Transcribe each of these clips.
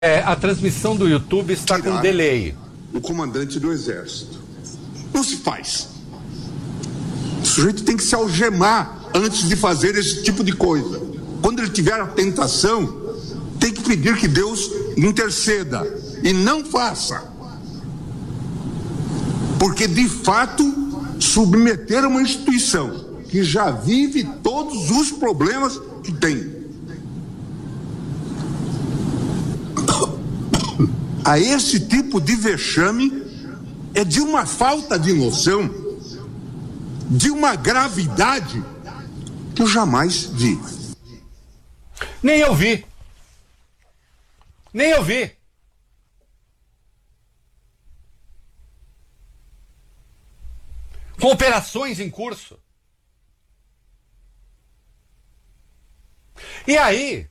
A transmissão do YouTube está com delay. O comandante do Exército. Não se faz. O sujeito tem que se algemar antes de fazer esse tipo de coisa. Quando ele tiver a tentação, tem que pedir que Deus interceda e não faça. Porque, de fato, submeter a uma instituição que já vive todos os problemas que tem a esse tipo de vexame é de uma falta de noção, de uma gravidade que eu jamais vi. Nem eu vi. Nem eu vi. Com operações em curso. E aí,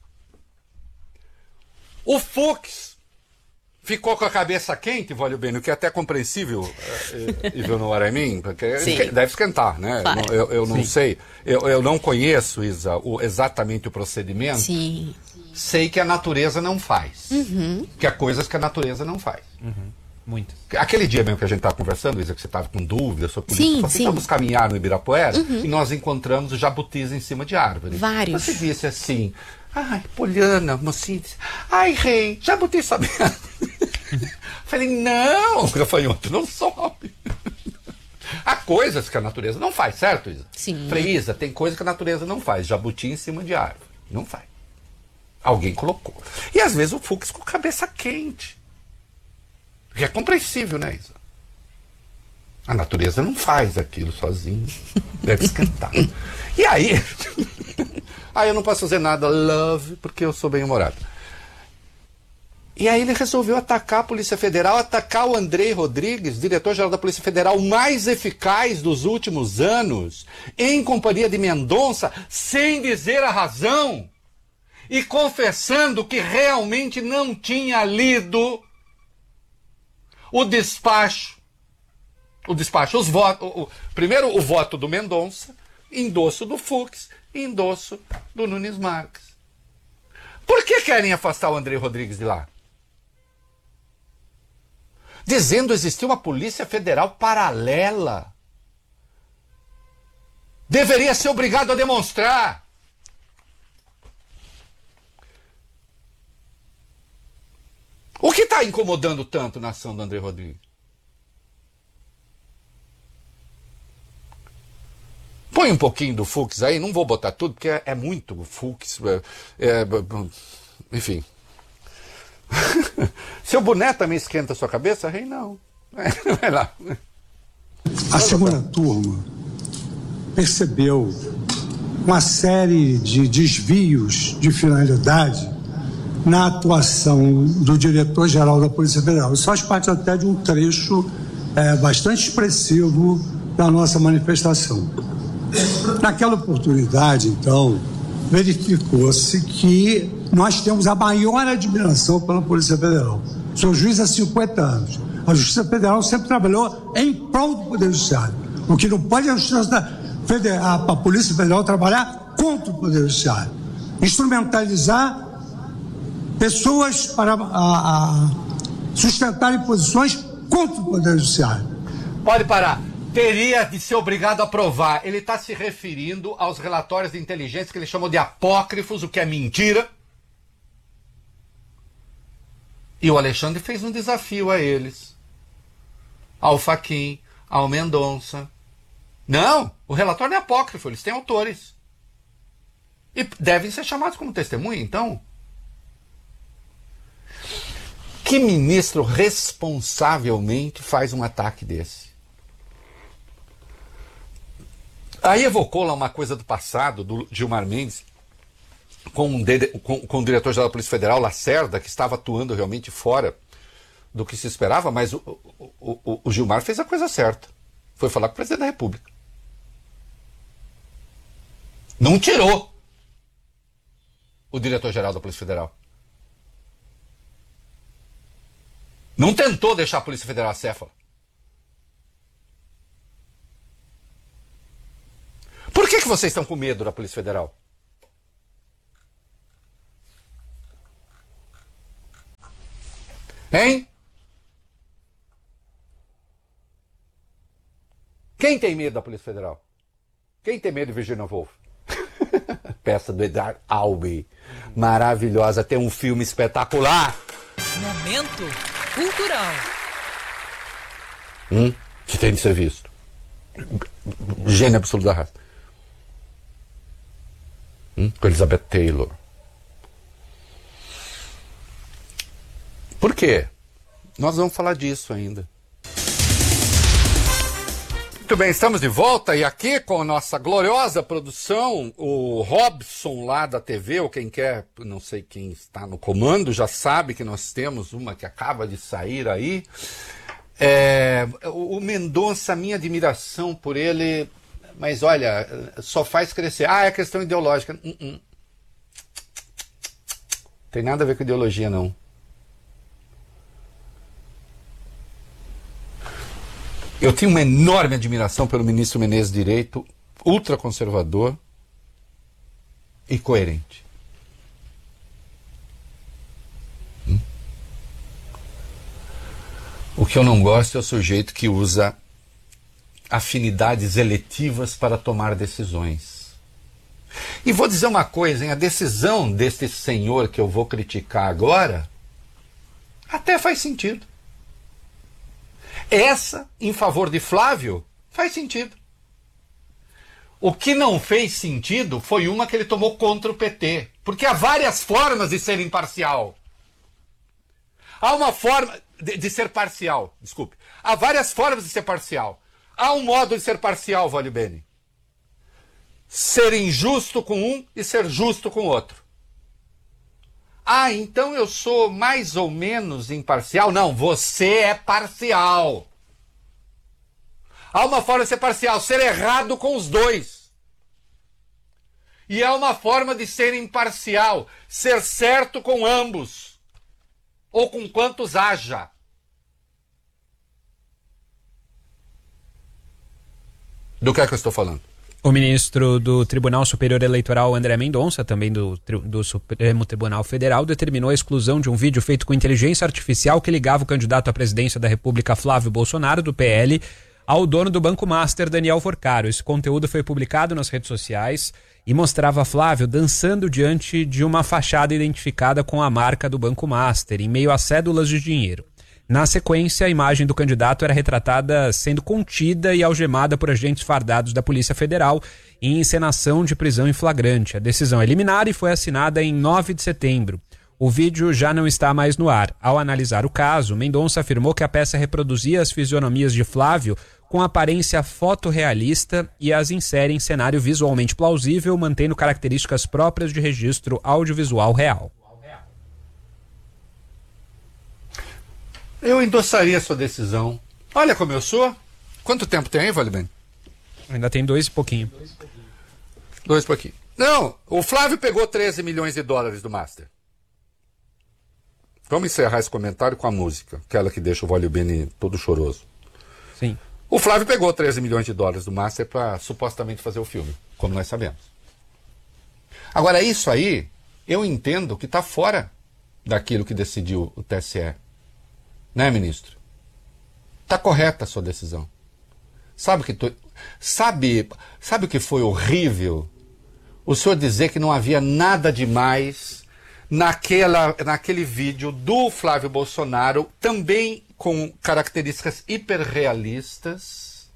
o Fux ficou com a cabeça quente, Vólio Bene, o que é até compreensível, you know what I mean? Porque deve esquentar, né? Claro. Eu não sei, eu não conheço, Isa, exatamente o procedimento. Sim. Sei que a natureza não faz. Que há coisas que a natureza não faz. Muitas. Aquele dia mesmo que a gente estava conversando, Isa, que você estava com dúvidas sobre política, Sim. fomos caminhar no Ibirapuera e nós encontramos os jabutis em cima de árvore. Vários. Você disse assim, ai, Poliana, mocinha, disse, ai, rei, jabuti sobe. Falei, não, gafanhoto, não sobe. Há coisas que a natureza não faz, certo, Isa? Sim. Falei, Isa, tem coisas que a natureza não faz, jabuti em cima de árvore. Não faz. Alguém colocou. E às vezes o Fux com cabeça quente. Que é compreensível, né, Isa? A natureza não faz aquilo sozinho. Deve esquentar. E aí... aí eu não posso fazer nada, love, porque eu sou bem-humorado. E aí ele resolveu atacar a Polícia Federal, atacar o Andrei Rodrigues, diretor-geral da Polícia Federal, mais eficaz dos últimos anos, em companhia de Mendonça, sem dizer a razão, e confessando que realmente não tinha lido o despacho, os votos, primeiro o voto do Mendonça, endosso do Fux, endosso do Nunes Marques. Por que querem afastar o Andrei Rodrigues de lá? Dizendo existir uma Polícia Federal paralela. Deveria ser obrigado a demonstrar. O que está incomodando tanto na ação do Andrei Rodrigues? Põe um pouquinho do Fux aí, não vou botar tudo, porque é muito Fux. Enfim. Seu boné também esquenta a sua cabeça? Rei, não. Vai lá. A segunda turma percebeu uma série de desvios de finalidade na atuação do diretor-geral da Polícia Federal. Isso faz parte até de um trecho bastante expressivo da nossa manifestação. Naquela oportunidade, então, verificou-se que nós temos a maior admiração pela Polícia Federal. Sou juiz há 50 anos. A Justiça Federal sempre trabalhou em prol do Poder Judiciário. O que não pode é a Polícia Federal trabalhar contra o Poder Judiciário. Instrumentalizar pessoas para sustentarem posições contra o Poder Judiciário. Pode parar. Teria de ser obrigado a provar. Ele está se referindo aos relatórios de inteligência que ele chamou de apócrifos, o que é mentira. E o Alexandre fez um desafio a eles. Ao Fachin, ao Mendonça. Não, o relatório é apócrifo, eles têm autores. E devem ser chamados como testemunha, então. Que ministro responsavelmente faz um ataque desse? Aí evocou lá uma coisa do passado, do Gilmar Mendes, com o diretor-geral da Polícia Federal, Lacerda, que estava atuando realmente fora do que se esperava, mas o Gilmar fez a coisa certa. Foi falar com o presidente da República. Não tirou o diretor-geral da Polícia Federal. Não tentou deixar a Polícia Federal acéfala. Por que vocês estão com medo da Polícia Federal? Hein? Quem tem medo da Polícia Federal? Quem tem medo de Virginia Woolf? Peça do Edgar Albee. Maravilhosa, tem um filme espetacular. Momento cultural. Que tem de ser visto. Gênio absoluto da raça. Com Elizabeth Taylor. Por quê? Nós vamos falar disso ainda. Muito bem, estamos de volta e aqui com a nossa gloriosa produção, o Robson lá da TV, ou quem quer, não sei quem está no comando, já sabe que nós temos uma que acaba de sair aí. O Mendonça, minha admiração por ele, mas olha, só faz crescer. É questão ideológica. Tem nada a ver com ideologia, não. Eu tenho uma enorme admiração pelo ministro Menezes Direito, ultraconservador e coerente. O que eu não gosto é o sujeito que usa afinidades eletivas para tomar decisões. E vou dizer uma coisa, hein? A decisão deste senhor que eu vou criticar agora até faz sentido. Essa, em favor de Flávio, faz sentido. O que não fez sentido foi uma que ele tomou contra o PT. Porque há várias formas de ser imparcial. Há uma forma de ser parcial, desculpe. Há várias formas de ser parcial. Há um modo de ser parcial, Vale Bene. Ser injusto com um e ser justo com o outro. Então eu sou mais ou menos imparcial? Não, você é parcial. Há uma forma de ser parcial, ser errado com os dois. E há uma forma de ser imparcial, ser certo com ambos. Ou com quantos haja. Do que é que eu estou falando? O ministro do Tribunal Superior Eleitoral, André Mendonça, também do Supremo Tribunal Federal, determinou a exclusão de um vídeo feito com inteligência artificial que ligava o candidato à presidência da República, Flávio Bolsonaro, do PL, ao dono do Banco Master, Daniel Forcaro. Esse conteúdo foi publicado nas redes sociais e mostrava Flávio dançando diante de uma fachada identificada com a marca do Banco Master, em meio a cédulas de dinheiro. Na sequência, a imagem do candidato era retratada sendo contida e algemada por agentes fardados da Polícia Federal em encenação de prisão em flagrante. A decisão é liminar e foi assinada em 9 de setembro. O vídeo já não está mais no ar. Ao analisar o caso, Mendonça afirmou que a peça reproduzia as fisionomias de Flávio com aparência fotorrealista e as insere em cenário visualmente plausível, mantendo características próprias de registro audiovisual real. Eu endossaria a sua decisão. Olha como eu sou. Quanto tempo tem aí, Vale Bene? Ainda tem 2 e pouquinho. 2 e pouquinho. Não, o Flávio pegou 13 milhões de dólares do Master. Vamos encerrar esse comentário com a música, aquela que deixa o Vale Bene todo choroso. Sim. O Flávio pegou 13 milhões de dólares do Master para supostamente fazer o filme, como nós sabemos. Agora, isso aí, eu entendo que está fora daquilo que decidiu o TSE. Né, ministro? Está correta a sua decisão. Sabe o que foi horrível? O senhor dizer que não havia nada demais naquele vídeo do Flávio Bolsonaro, também com características hiperrealistas,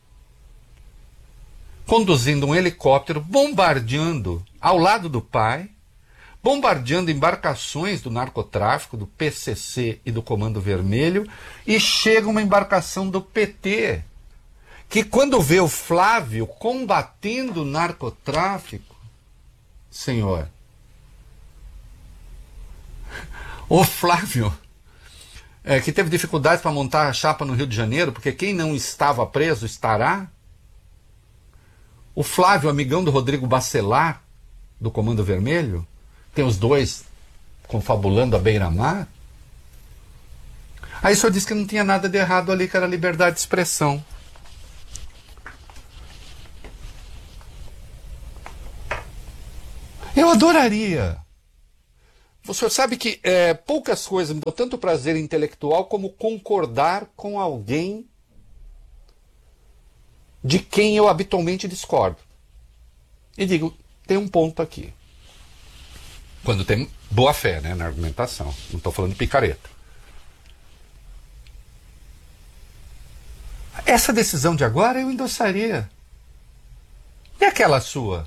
conduzindo um helicóptero, bombardeando ao lado do pai, bombardeando embarcações do narcotráfico, do PCC e do Comando Vermelho, e chega uma embarcação do PT, que quando vê o Flávio combatendo o narcotráfico, senhor, o Flávio, que teve dificuldades para montar a chapa no Rio de Janeiro, porque quem não estava preso estará. O Flávio, amigão do Rodrigo Bacelar, do Comando Vermelho, tem os dois confabulando à beira-mar. Aí o senhor disse que não tinha nada de errado ali, que era liberdade de expressão. Eu adoraria O senhor sabe que poucas coisas me dão tanto prazer intelectual como concordar com alguém de quem eu habitualmente discordo. E digo, tem um ponto aqui. Quando tem boa fé, né, na argumentação. Não estou falando de picareta. Essa decisão de agora eu endossaria. E aquela sua?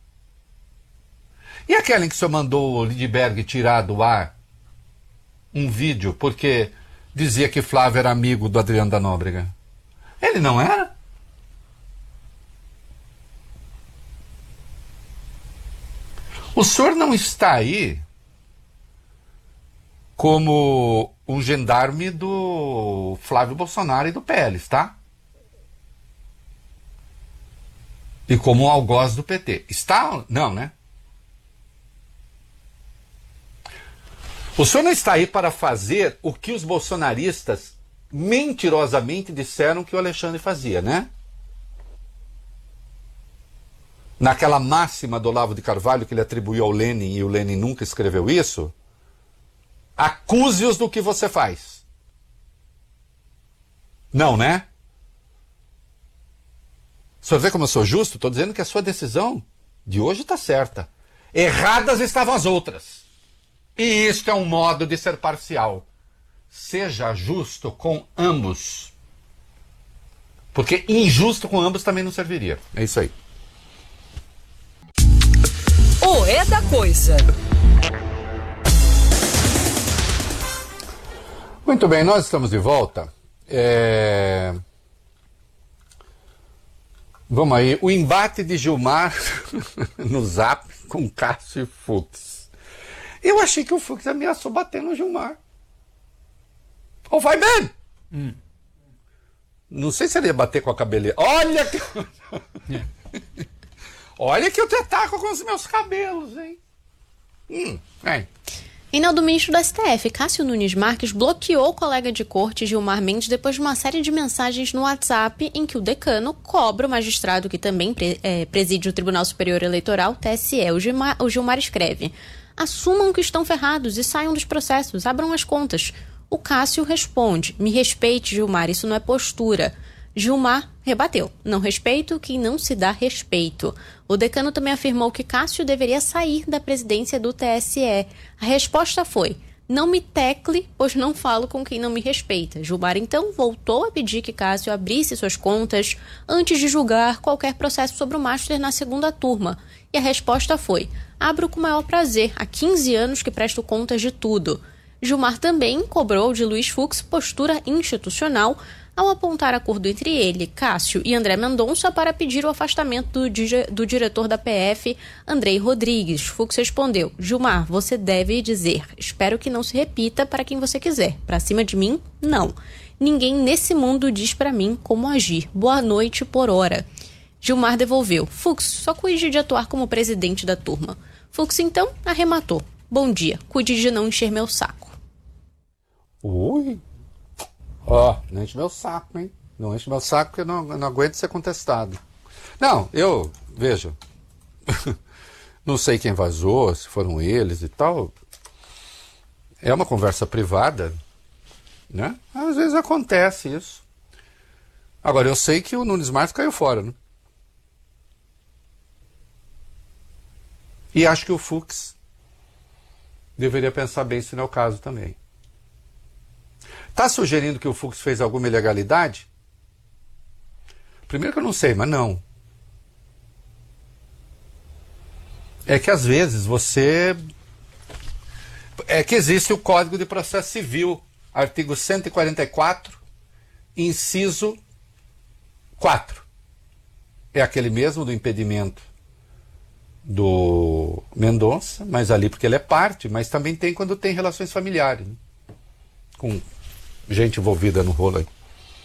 E aquela em que o senhor mandou o Lindbergh tirar do ar um vídeo porque dizia que Flávio era amigo do Adriano da Nóbrega? Ele não era? O senhor não está aí como um gendarme do Flávio Bolsonaro e do PL, tá? E como um algoz do PT. Está? Não, né? O senhor não está aí para fazer o que os bolsonaristas mentirosamente disseram que o Alexandre fazia, né? Naquela máxima do Olavo de Carvalho que ele atribuiu ao Lênin e o Lênin nunca escreveu isso, acuse-os do que você faz. Não, né? O senhor vê como eu sou justo? Estou dizendo que a sua decisão de hoje está certa. Erradas estavam as outras. E isto é um modo de ser parcial. Seja justo com ambos. Porque injusto com ambos também não serviria. É isso aí. O É da Coisa. Muito bem, nós estamos de volta. Vamos aí. O embate de Gilmar no Zap com Cássio e Fux. Eu achei que o Fux ameaçou bater no Gilmar. Ou vai bem! Não sei se ele ia bater com a cabeleira. Olha que... Olha que eu te ataco com os meus cabelos, hein? Reinaldo, ministro do STF, Cássio Nunes Marques, bloqueou o colega de corte Gilmar Mendes depois de uma série de mensagens no WhatsApp em que o decano cobra o magistrado que também preside o Tribunal Superior Eleitoral, TSE. O Gilmar escreve: assumam que estão ferrados e saiam dos processos, abram as contas. O Cássio responde: me respeite, Gilmar, isso não é postura. Gilmar rebateu: não respeito quem não se dá respeito. O decano também afirmou que Cássio deveria sair da presidência do TSE. A resposta foi: não me tecle, pois não falo com quem não me respeita. Gilmar então voltou a pedir que Cássio abrisse suas contas antes de julgar qualquer processo sobre o Master na segunda turma. E a resposta foi: abro com o maior prazer, há 15 anos que presto contas de tudo. Gilmar também cobrou de Luiz Fux postura institucional ao apontar acordo entre ele, Cássio e André Mendonça para pedir o afastamento do diretor da PF, Andrei Rodrigues. Fux respondeu: Gilmar, você deve dizer, espero que não se repita para quem você quiser. Para cima de mim, não. Ninguém nesse mundo diz para mim como agir. Boa noite por hora. Gilmar devolveu: Fux, só cuide de atuar como presidente da turma. Fux então arrematou: bom dia, cuide de não encher meu saco. Ui! Não enche meu saco, hein? Não enche meu saco porque eu não aguento ser contestado. Não, veja, não sei quem vazou, se foram eles e tal. É uma conversa privada, né? Às vezes acontece isso. Agora, eu sei que o Nunes Marques caiu fora, né? E acho que o Fux deveria pensar bem se não é o caso também. Está sugerindo que o Fux fez alguma ilegalidade? Primeiro que eu não sei, mas não. É que às vezes é que existe o Código de Processo Civil, artigo 144, inciso 4. É aquele mesmo do impedimento do Mendonça, mas ali porque ele é parte, mas também tem quando tem relações familiares, né? Com gente envolvida no rolo aí.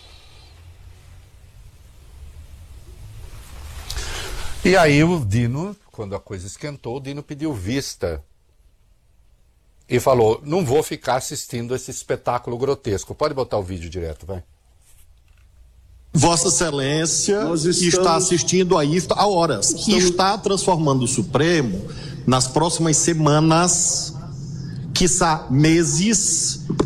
E aí o Dino, quando a coisa esquentou, o Dino pediu vista e falou: não vou ficar assistindo esse espetáculo grotesco. Pode botar o vídeo direto, vai. Vossa Excelência está assistindo a isto há horas e está transformando o Supremo, nas próximas semanas, quiçá meses,